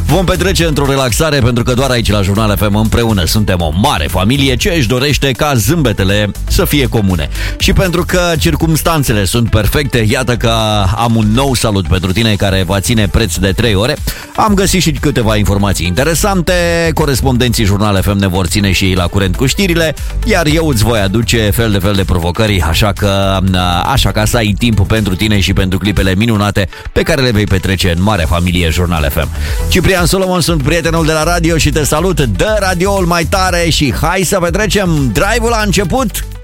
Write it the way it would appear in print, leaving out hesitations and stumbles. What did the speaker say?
Vom petrece într-o relaxare pentru că doar aici la Jurnal FM împreună suntem o mare familie ce își dorește ca zâmbetele să fie comune. Și pentru că circumstanțele sunt perfecte, iată că am un nou salut pentru tine care va ține preț de 3 ore. Am găsit și câteva informații interesante, corespondenții Jurnal FM ne vor ține și ei la curent cu știrile, iar eu îți voi aduce fel de provocări, așa că să ai timp pentru tine și pentru clipele minunate pe care le vei petrece în marea familie Jurnal FM. Ciprian Solomon sunt prietenul de la radio și te salut. Dă radioul mai tare și hai să petrecem. Drive-ul a început.